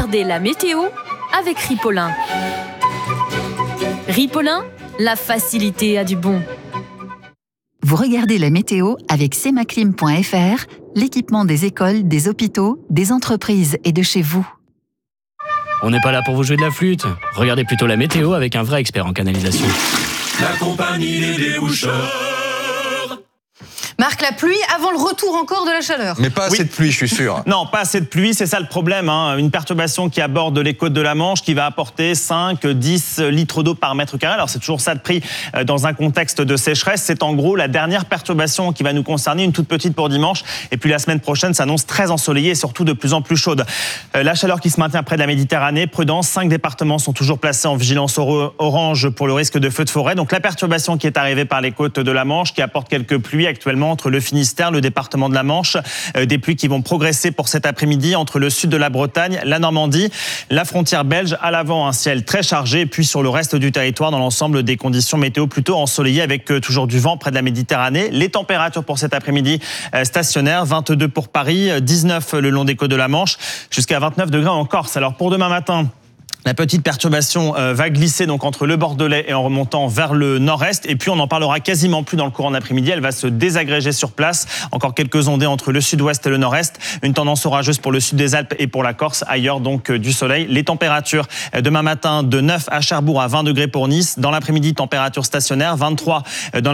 regardez la météo avec Ripollin. Ripollin, la facilité a du bon. Vous regardez la météo avec semaclim.fr, l'équipement des écoles, des hôpitaux, des entreprises et de chez vous. On n'est pas là pour vous jouer de la flûte. Regardez plutôt la météo avec un vrai expert en canalisation. La compagnie des déboucheurs. Marc, la pluie avant le retour encore de la chaleur. Mais pas assez de pluie, je suis sûr. Non, pas assez de pluie, c'est ça le problème. Une perturbation qui aborde les côtes de la Manche, qui va apporter 5-10 litres d'eau par mètre carré. Alors c'est toujours ça de prix dans un contexte de sécheresse. C'est en gros la dernière perturbation qui va nous concerner, une toute petite pour dimanche. Et puis la semaine prochaine s'annonce très ensoleillée et surtout de plus en plus chaude. La chaleur qui se maintient près de la Méditerranée. Prudence, 5 départements sont toujours placés en vigilance orange pour le risque de feux de forêt. Donc la perturbation qui est arrivée par les côtes de la Manche, qui apporte quelques pluies actuellement entre le Finistère, le département de la Manche, des pluies qui vont progresser pour cet après-midi entre le sud de la Bretagne, la Normandie, la frontière belge, à l'avant un ciel très chargé, et puis sur le reste du territoire, dans l'ensemble des conditions météo plutôt ensoleillées avec toujours du vent près de la Méditerranée. Les températures pour cet après-midi stationnaires, 22 pour Paris, 19 le long des côtes de la Manche, jusqu'à 29 degrés en Corse. Alors pour demain matin, la petite perturbation va glisser donc entre le Bordelais et en remontant vers le nord-est. Et puis on n'en parlera quasiment plus dans le courant de l'après-midi. Elle va se désagréger sur place. Encore quelques ondées entre le sud-ouest et le nord-est. Une tendance orageuse pour le sud des Alpes et pour la Corse. Ailleurs donc du soleil. Les températures demain matin de 9 à Cherbourg à 20 degrés pour Nice. Dans l'après-midi, température stationnaire, 23 dans